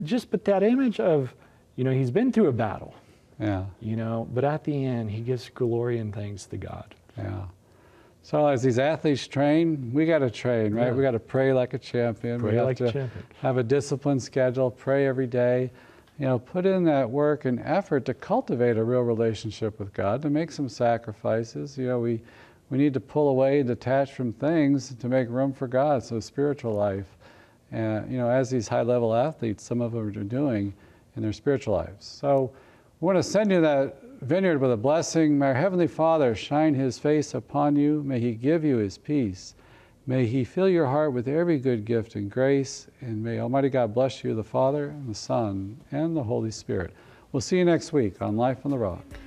but that image of, he's been through a battle, Yeah. But at the end, he gives glory and thanks to God. Yeah. So as these athletes train, we got to train, right? Yeah. We got to pray like a champion. Pray we have like to a champion. have a disciplined schedule, pray every day. Put in that work and effort to cultivate a real relationship with God, to make some sacrifices. We need to pull away and detach from things to make room for God, so spiritual life. And, as these high-level athletes, some of them are doing in their spiritual lives. So we want to send you that vineyard with a blessing. May our Heavenly Father shine His face upon you. May He give you His peace. May He fill your heart with every good gift and grace. And may Almighty God bless you, the Father, and the Son, and the Holy Spirit. We'll see you next week on Life on the Rock.